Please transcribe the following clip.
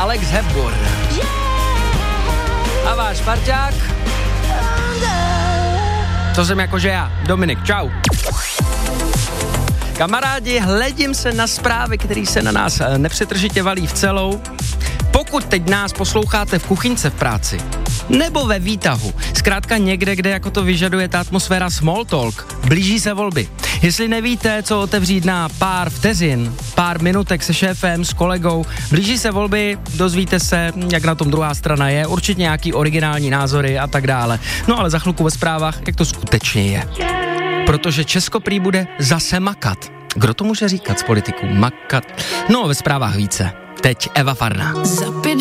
Alex Hepburn. A váš parťák? To jsem jakože já, Dominik, čau. Kamarádi, hledím se na zprávy, které se na nás nepřetržitě valí v celou. Pokud teď nás posloucháte v kuchyňce v práci, nebo ve výtahu, zkrátka někde, kde jako to vyžaduje ta atmosféra small talk, blíží se volby. Jestli nevíte, co otevřít na pár vteřin, pár minutek se šéfem, s kolegou, blíží se volby, dozvíte se, jak na tom druhá strana je, určitě nějaký originální názory a tak dále. No ale za chvilku ve zprávách, jak to skutečně je. Protože Česko prý bude zase makat. Kdo to může říkat z politiků? Makat? No, ve zprávách více. Teď Eva Farná.